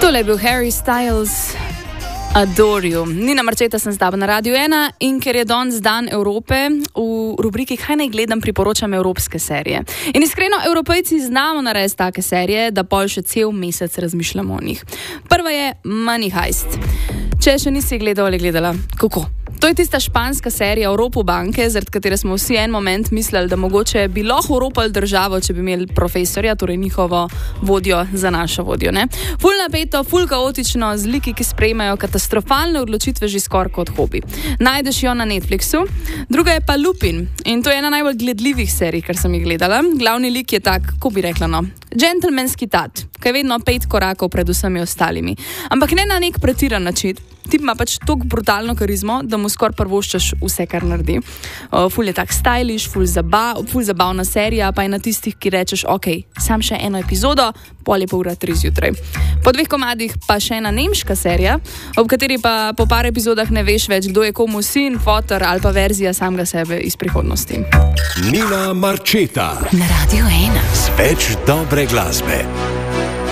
Tole je bil Harry Styles, Adore You. Nina Marčeta sem zdaj na Radio 1 in ker je danes dan Evrope, v rubriki Kaj naj gledam priporočam evropske serije. In iskreno, Evropejci znamo narediti take serije, da pol še cel mesec razmišljamo o njih. Prva je Money Heist. Če še nisi gledal ali gledala, kako? To je tista španska serija o ropu banke, zaradi katere smo vsi en moment mislili, da mogoče bi lahko ropali državo, če bi imeli profesorja, torej njihovo vodjo za našo vodjo. Ne? Ful napeto, ful kaotično, z liki, ki sprejemajo katastrofalne odločitve že skoraj kot hobi. Najdeš jo na Netflixu. Druga je pa Lupin in to je ena najbolj gledljivih serij, kar sem jih gledala. Glavni lik je tak, ko bi rekla, no, džentelmenski tat, ki je vedno 5 korakov pred vsemi ostalimi. Ampak ne na nek pretiran način. Tip ima pač toliko brutalno karizmo, da mu skoraj prvoščaš vse, kar naredi. Ful je tak stylish, ful zabavna serija, pa je na tistih, ki rečeš, ok, sam še eno epizodo, pol je pa ura 3 zjutraj. Po 2 komadih pa še ena nemška serija, ob kateri pa po par epizodah ne veš več, kdo je komu sin, fotor ali pa verzija samega sebe iz prihodnosti. Nina Marčeta na Radio 1. Več dobre glasbe.